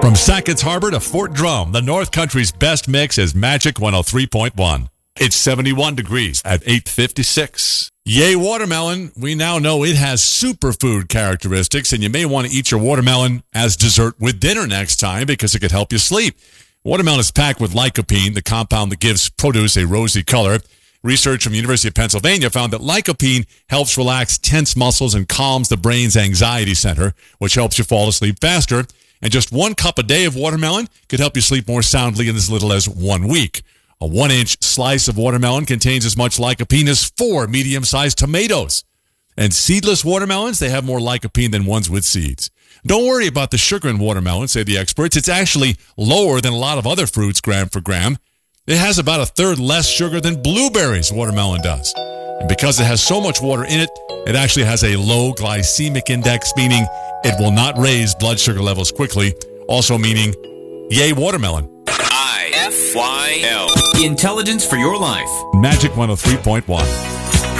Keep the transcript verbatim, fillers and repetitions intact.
From Sackett's Harbor to Fort Drum, the North Country's best mix is Magic one oh three point one. It's seventy-one degrees at eight fifty-six. Yay watermelon. We now know it has superfood characteristics, and you may want to eat your watermelon as dessert with dinner next time because it could help you sleep. Watermelon is packed with lycopene, the compound that gives produce a rosy color. Research from the University of Pennsylvania found that lycopene helps relax tense muscles and calms the brain's anxiety center, which helps you fall asleep faster. And just one cup a day of watermelon could help you sleep more soundly in as little as one week. A one-inch slice of watermelon contains as much lycopene as four medium-sized tomatoes. And seedless watermelons, they have more lycopene than ones with seeds. Don't worry about the sugar in watermelon, say the experts. It's actually lower than a lot of other fruits gram for gram. It has about a third less sugar than blueberries, watermelon does. And because it has so much water in it, it actually has a low glycemic index, meaning it will not raise blood sugar levels quickly. Also meaning, yay watermelon. I F Y L. Intelligence for your life. Magic one oh three point one.